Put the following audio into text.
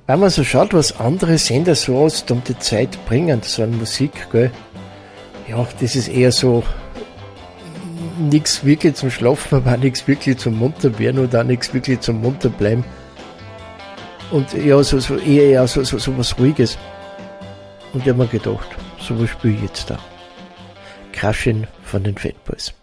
wenn man so schaut, was andere Sender so aus um die Zeit bringen, so an Musik, gell, ja, das ist eher so nichts wirklich zum Schlafen, aber auch nichts wirklich zum Munterwerden oder auch nichts wirklich zum Munterbleiben. Und ja, eher so was Ruhiges. Und ich habe mir gedacht, so was spiele ich jetzt da. Kraschen von den Fatboys.